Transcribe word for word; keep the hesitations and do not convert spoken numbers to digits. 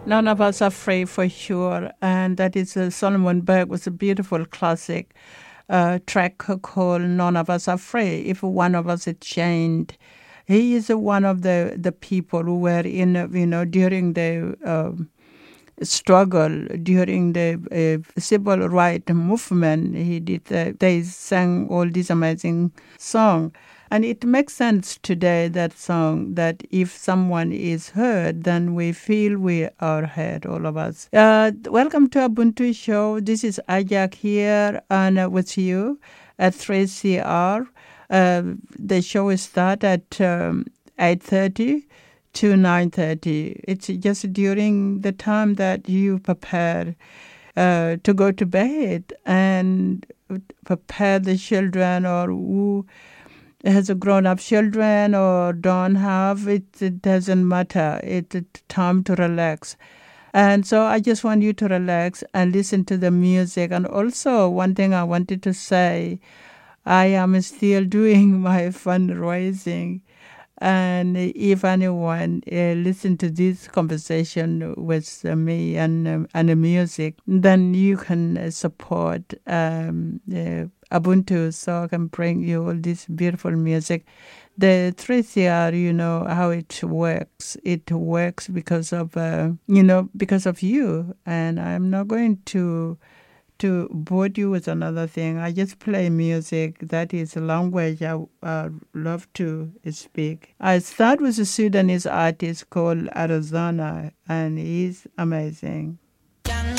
None of us are free for sure. And that is uh, Solomon Burke was a beautiful classic uh, track called None of Us Are Free. If one of us is chained, he is uh, one of the, the people who were in, uh, you know, during the um, struggle, during the uh, civil rights movement. He did, uh, they sang all these amazing songs. And it makes sense today, that song, that if someone is heard, then we feel we are heard, all of us. Uh, welcome to Ubuntu Show. This is Ajak here and uh, with you at three C R. Uh, the show will start at um, eight thirty to nine thirty. It's just during the time that you prepare uh, to go to bed and prepare the children or who has a grown-up children or don't have, it, it doesn't matter. It's time to relax. And so I just want you to relax and listen to the music. And also, one thing I wanted to say, I am still doing my fundraising. And if anyone uh, listen to this conversation with uh, me and um, and the music, then you can uh, support um, uh, Ubuntu, so I can bring you all this beautiful music. The three C R, you know how it works. It works because of uh, you know because of you, and I'm not going to. to bore you with another thing. I just play music. That is a language I uh, love to speak. I start with a Sudanese artist called Arizona, and he's amazing.